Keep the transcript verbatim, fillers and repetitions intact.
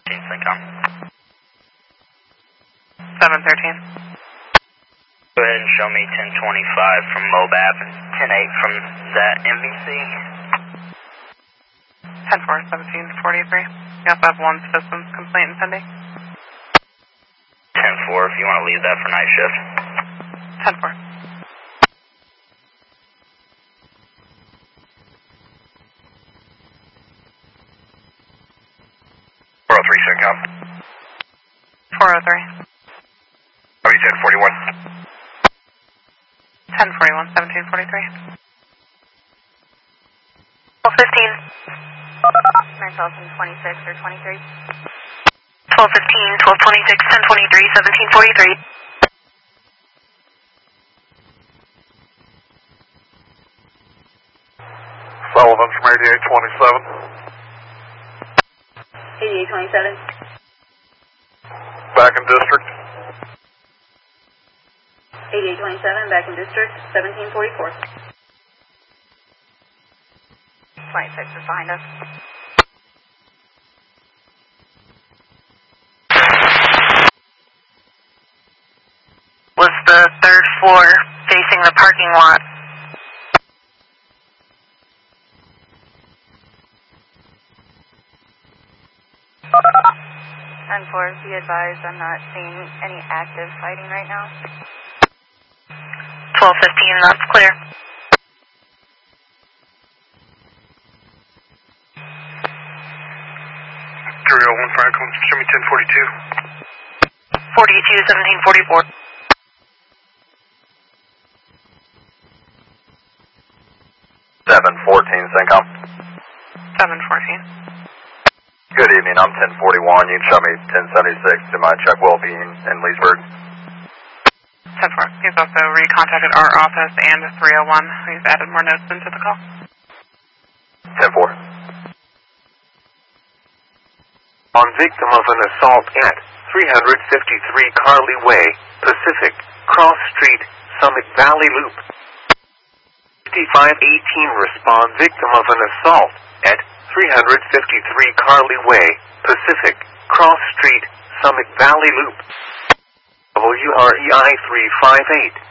Syncom. seven thirteen. Go ahead and show me ten twenty-five from Mobab and ten eight from that M V C. ten four, seventeen forty-three. You also have one systems complaint pending. ten four, if you want to leave that for night shift. ten four. four oh three, Syncom. four oh three. Copy ten forty-one. ten forty-one, seventeen forty-three. twelve fifteen. nine thousand twenty-six or twenty-three. twelve fifteen, twelve twenty-six, ten twenty-three, seventeen forty-three. Sullivan from eighty-eight twenty-seven. eighty-eight twenty-seven. Back in district. eighty-eight twenty-seven, back in district, seventeen forty-four. twenty-six is behind us. Was the third floor facing the parking lot? ten four, be advised, I'm not seeing any active fighting right now. twelve fifteen, that's clear. three oh one Franklin, show me ten forty-two. forty-two, seventeen forty-four. seven fourteen, Syncom. seven fourteen. Good evening, I'm ten forty-one. You can show me ten seventy-six to my check well-being in Leesburg. ten four. He's also recontacted our office and three oh one. He's added more notes into the call. ten four. On victim of an assault at three fifty-three Carly Way, Pacific, Cross Street, Summit Valley Loop. fifty-five eighteen respond victim of an assault at three fifty-three Carly Way, Pacific, Cross Street, Summit Valley Loop. W R E I three five eight.